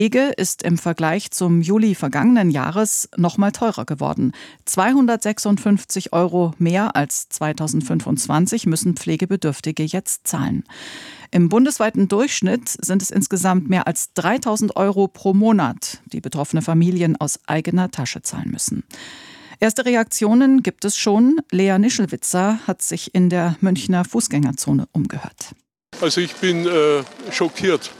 Pflege ist im Vergleich zum Juli vergangenen Jahres noch mal teurer geworden. 256 € mehr als 2025 müssen Pflegebedürftige jetzt zahlen. Im bundesweiten Durchschnitt sind es insgesamt mehr als 3.000 € pro Monat, die betroffene Familien aus eigener Tasche zahlen müssen. Erste Reaktionen gibt es schon. Lea Nischelwitzer hat sich in der Münchner Fußgängerzone umgehört. Also ich bin schockiert.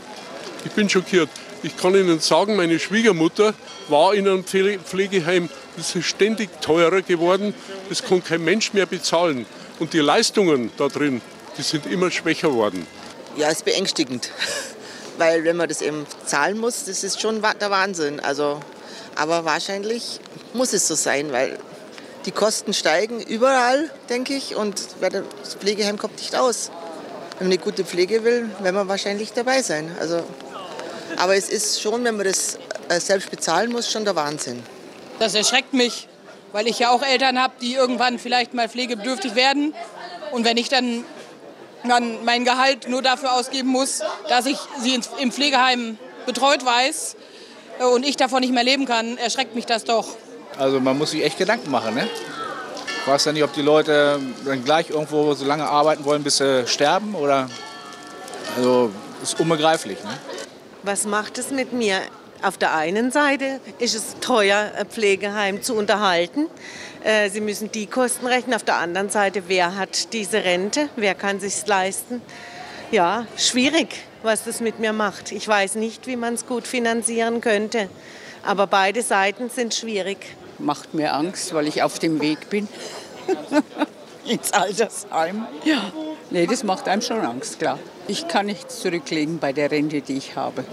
Ich kann Ihnen sagen, meine Schwiegermutter war in einem Pflegeheim. Das ist ständig teurer geworden. Das kann kein Mensch mehr bezahlen. Und die Leistungen da drin, die sind immer schwächer geworden. Ja, ist beängstigend. Weil wenn man das eben zahlen muss, das ist schon der Wahnsinn. Aber wahrscheinlich muss es so sein, weil die Kosten steigen überall, denke ich. Und das Pflegeheim kommt nicht aus. Wenn man eine gute Pflege will, werden wir wahrscheinlich dabei sein. Aber es ist schon, wenn man das selbst bezahlen muss, schon der Wahnsinn. Das erschreckt mich, weil ich ja auch Eltern habe, die irgendwann vielleicht mal pflegebedürftig werden. Und wenn ich dann mein Gehalt nur dafür ausgeben muss, dass ich sie im Pflegeheim betreut weiß und ich davon nicht mehr leben kann, erschreckt mich das doch. Also man muss sich echt Gedanken machen, ne? Ich weiß ja nicht, ob die Leute dann gleich irgendwo so lange arbeiten wollen, bis sie sterben oder. Also ist unbegreiflich, ne? Was macht es mit mir? Auf der einen Seite ist es teuer, ein Pflegeheim zu unterhalten. Sie müssen die Kosten rechnen. Auf der anderen Seite, wer hat diese Rente? Wer kann es sich leisten? Ja, schwierig, was das mit mir macht. Ich weiß nicht, wie man es gut finanzieren könnte. Aber beide Seiten sind schwierig. Macht mir Angst, weil ich auf dem Weg bin ins Altersheim. Ja, nee, das macht einem schon Angst, klar. Ich kann nichts zurücklegen bei der Rente, die ich habe.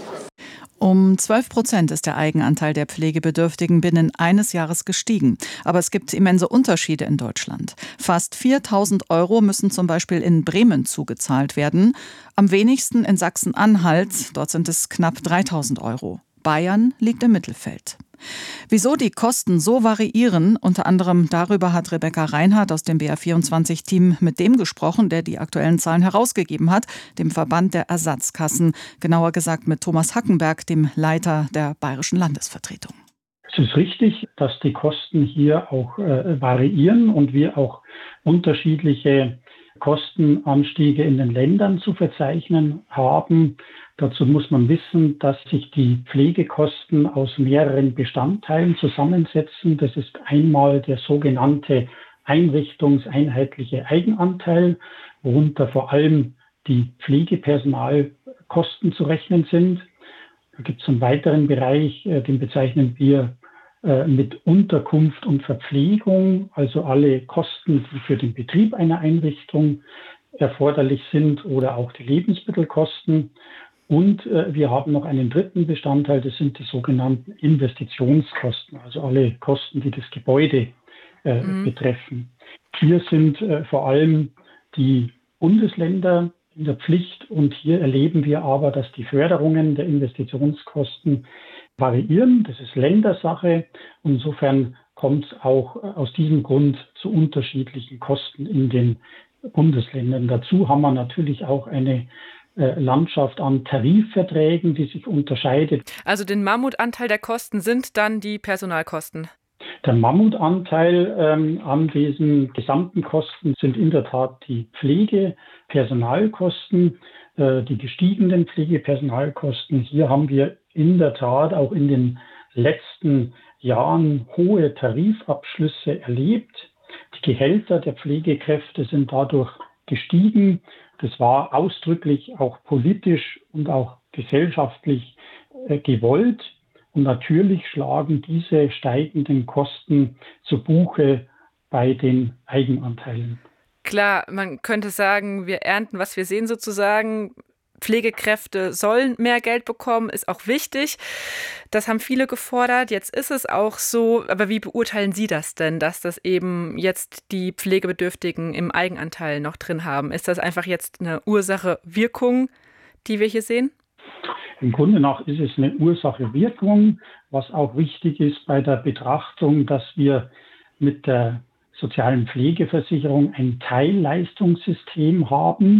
Um 12% ist der Eigenanteil der Pflegebedürftigen binnen eines Jahres gestiegen. Aber es gibt immense Unterschiede in Deutschland. Fast 4.000 € müssen zum Beispiel in Bremen zugezahlt werden. Am wenigsten in Sachsen-Anhalt. Dort sind es knapp 3.000 €. Bayern liegt im Mittelfeld. Wieso die Kosten so variieren, unter anderem darüber hat Rebecca Reinhardt aus dem BR24-Team mit dem gesprochen, der die aktuellen Zahlen herausgegeben hat, dem Verband der Ersatzkassen, genauer gesagt mit Thomas Hackenberg, dem Leiter der Bayerischen Landesvertretung. Es ist richtig, dass die Kosten hier auch variieren und wir auch unterschiedliche Kostenanstiege in den Ländern zu verzeichnen haben. Dazu muss man wissen, dass sich die Pflegekosten aus mehreren Bestandteilen zusammensetzen. Das ist einmal der sogenannte einrichtungseinheitliche Eigenanteil, worunter vor allem die Pflegepersonalkosten zu rechnen sind. Da gibt es einen weiteren Bereich, den bezeichnen wir mit Unterkunft und Verpflegung, also alle Kosten, die für den Betrieb einer Einrichtung erforderlich sind oder auch die Lebensmittelkosten. Und wir haben noch einen dritten Bestandteil, das sind die sogenannten Investitionskosten, also alle Kosten, die das Gebäude betreffen. Hier sind vor allem die Bundesländer in der Pflicht und hier erleben wir aber, dass die Förderungen der Investitionskosten variieren. Das ist Ländersache. Insofern kommt es auch aus diesem Grund zu unterschiedlichen Kosten in den Bundesländern. Dazu haben wir natürlich auch eine Landschaft an Tarifverträgen, die sich unterscheidet. Also den Mammutanteil der Kosten sind dann die Personalkosten? Der Mammutanteil an diesen gesamten Kosten sind in der Tat die Pflegepersonalkosten, die gestiegenen Pflegepersonalkosten. Hier haben wir in der Tat auch in den letzten Jahren hohe Tarifabschlüsse erlebt. Die Gehälter der Pflegekräfte sind dadurch gestiegen. Das war ausdrücklich auch politisch und auch gesellschaftlich gewollt. Und natürlich schlagen diese steigenden Kosten zu Buche bei den Eigenanteilen. Klar, man könnte sagen, wir ernten, was wir sehen sozusagen. Pflegekräfte sollen mehr Geld bekommen, ist auch wichtig. Das haben viele gefordert. Jetzt ist es auch so. Aber wie beurteilen Sie das denn, dass das eben jetzt die Pflegebedürftigen im Eigenanteil noch drin haben? Ist das einfach jetzt eine Ursache-Wirkung, die wir hier sehen? Im Grunde nach ist es eine Ursache-Wirkung, was auch wichtig ist bei der Betrachtung, dass wir mit der sozialen Pflegeversicherung ein Teilleistungssystem haben,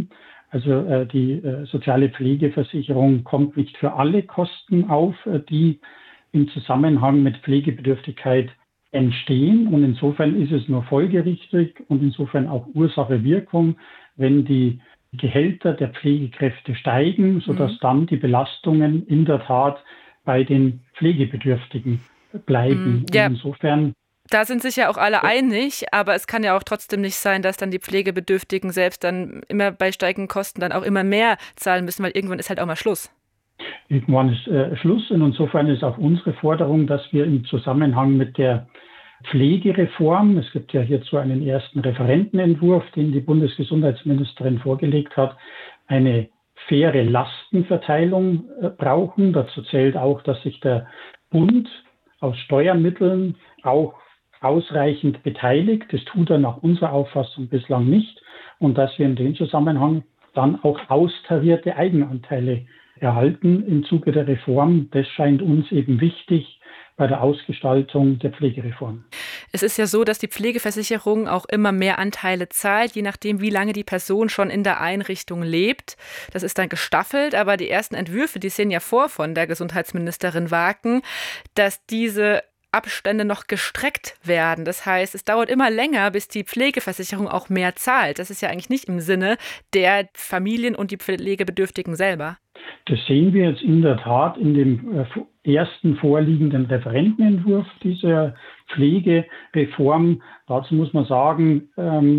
Also die soziale Pflegeversicherung kommt nicht für alle Kosten auf, die im Zusammenhang mit Pflegebedürftigkeit entstehen. Und insofern ist es nur folgerichtig und insofern auch Ursache-Wirkung, wenn die Gehälter der Pflegekräfte steigen, sodass dann die Belastungen in der Tat bei den Pflegebedürftigen bleiben. Ja. Insofern Da sind sich ja auch alle einig, aber es kann ja auch trotzdem nicht sein, dass dann die Pflegebedürftigen selbst dann immer bei steigenden Kosten dann auch immer mehr zahlen müssen, weil irgendwann ist halt auch mal Schluss. Irgendwann ist Schluss und insofern ist auch unsere Forderung, dass wir im Zusammenhang mit der Pflegereform, es gibt ja hierzu einen ersten Referentenentwurf, den die Bundesgesundheitsministerin vorgelegt hat, eine faire Lastenverteilung brauchen. Dazu zählt auch, dass sich der Bund aus Steuermitteln auch ausreichend beteiligt. Das tut er nach unserer Auffassung bislang nicht. Und dass wir in dem Zusammenhang dann auch austarierte Eigenanteile erhalten im Zuge der Reform, das scheint uns eben wichtig bei der Ausgestaltung der Pflegereform. Es ist ja so, dass die Pflegeversicherung auch immer mehr Anteile zahlt, je nachdem, wie lange die Person schon in der Einrichtung lebt. Das ist dann gestaffelt, aber die ersten Entwürfe, die sehen ja vor von der Gesundheitsministerin Waken, dass diese Abstände noch gestreckt werden. Das heißt, es dauert immer länger, bis die Pflegeversicherung auch mehr zahlt. Das ist ja eigentlich nicht im Sinne der Familien und die Pflegebedürftigen selber. Das sehen wir jetzt in der Tat in dem ersten vorliegenden Referentenentwurf dieser Pflegereform. Dazu muss man sagen,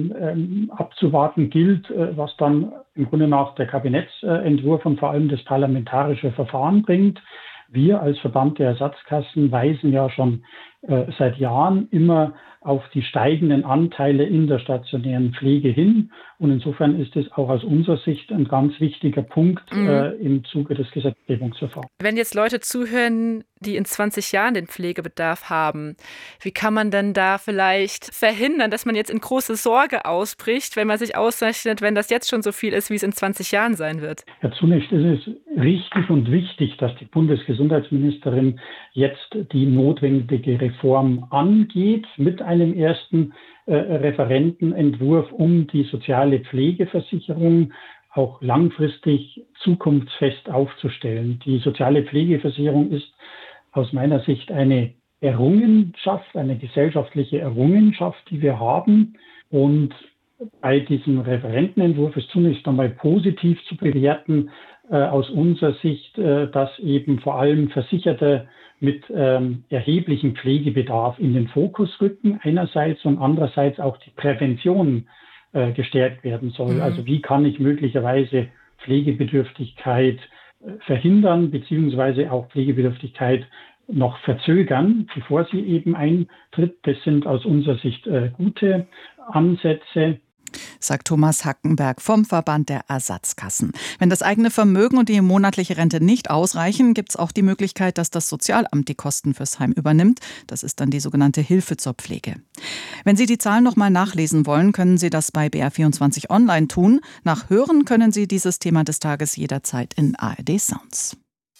abzuwarten gilt, was dann im Grunde nach der Kabinettsentwurf und vor allem das parlamentarische Verfahren bringt. Wir als Verband der Ersatzkassen weisen ja schon seit Jahren immer auf die steigenden Anteile in der stationären Pflege hin. Und insofern ist es auch aus unserer Sicht ein ganz wichtiger Punkt im Zuge des Gesetzgebungsverfahrens. Wenn jetzt Leute zuhören, die in 20 Jahren den Pflegebedarf haben, wie kann man denn da vielleicht verhindern, dass man jetzt in große Sorge ausbricht, wenn man sich ausrechnet, wenn das jetzt schon so viel ist, wie es in 20 Jahren sein wird? Ja, zunächst ist es richtig und wichtig, dass die Bundesgesundheitsministerin jetzt die notwendige Reform angeht mit einem ersten Referentenentwurf, um die soziale Pflegeversicherung auch langfristig zukunftsfest aufzustellen. Die soziale Pflegeversicherung ist aus meiner Sicht eine Errungenschaft, eine gesellschaftliche Errungenschaft, die wir haben. Und bei diesem Referentenentwurf ist zunächst einmal positiv zu bewerten, aus unserer Sicht, dass eben vor allem Versicherte mit erheblichem Pflegebedarf in den Fokus rücken einerseits und andererseits auch die Prävention gestärkt werden soll. Also wie kann ich möglicherweise Pflegebedürftigkeit verhindern beziehungsweise auch Pflegebedürftigkeit noch verzögern, bevor sie eben eintritt. Das sind aus unserer Sicht gute Ansätze. Sagt Thomas Hackenberg vom Verband der Ersatzkassen. Wenn das eigene Vermögen und die monatliche Rente nicht ausreichen, gibt es auch die Möglichkeit, dass das Sozialamt die Kosten fürs Heim übernimmt. Das ist dann die sogenannte Hilfe zur Pflege. Wenn Sie die Zahlen noch mal nachlesen wollen, können Sie das bei BR24 Online tun. Nachhören können Sie dieses Thema des Tages jederzeit in ARD Sounds.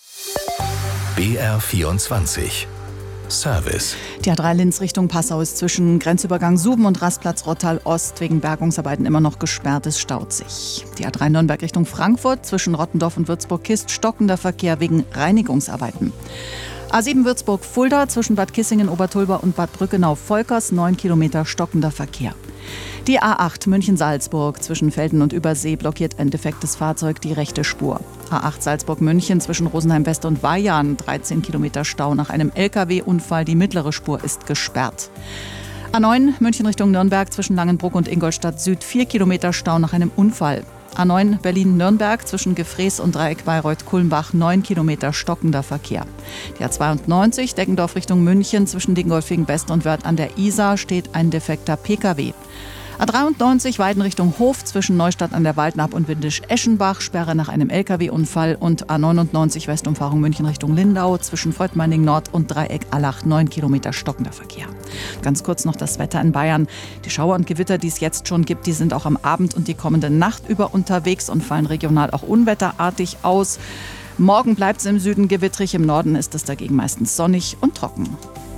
BR24 Service. Die A3 Linz Richtung Passau ist zwischen Grenzübergang Suben und Rastplatz Rottal Ost wegen Bergungsarbeiten immer noch gesperrt. Es staut sich. Die A3 Nürnberg Richtung Frankfurt zwischen Rottendorf und Würzburg-Kist stockender Verkehr wegen Reinigungsarbeiten. A7 Würzburg-Fulda zwischen Bad Kissingen, Obertulba und Bad Brückenau-Volkers 9 Kilometer stockender Verkehr. Die A8 München-Salzburg zwischen Velden und Übersee blockiert ein defektes Fahrzeug die rechte Spur. A8 Salzburg-München zwischen Rosenheim-West und Weyarn 13 Kilometer Stau nach einem LKW-Unfall. Die mittlere Spur ist gesperrt. A9 München Richtung Nürnberg zwischen Langenbruck und Ingolstadt Süd 4 Kilometer Stau nach einem Unfall. A9 Berlin-Nürnberg zwischen Gefrees und Dreieck Bayreuth-Kulmbach 9 Kilometer stockender Verkehr. Die A92 Deggendorf Richtung München zwischen Dingolfing-West und Wörth an der Isar steht ein defekter Pkw. A93 Weiden Richtung Hof zwischen Neustadt an der Waldnab und Windisch-Eschenbach, Sperre nach einem Lkw-Unfall und A99 Westumfahrung München Richtung Lindau zwischen Voigtmeining Nord und Dreieck Allach 9 Kilometer stockender Verkehr. Ganz kurz noch das Wetter in Bayern. Die Schauer und Gewitter, die es jetzt schon gibt, die sind auch am Abend und die kommende Nacht über unterwegs und fallen regional auch unwetterartig aus. Morgen bleibt es im Süden gewittrig, im Norden ist es dagegen meistens sonnig und trocken.